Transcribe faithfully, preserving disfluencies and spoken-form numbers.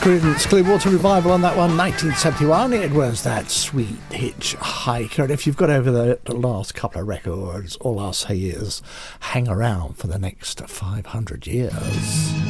Creedence Clearwater Revival on that one, nineteen seventy-one. It was that sweet hitchhiker. And if you've got over the, the last couple of records, all I'll say is hang around for the next five hundred years.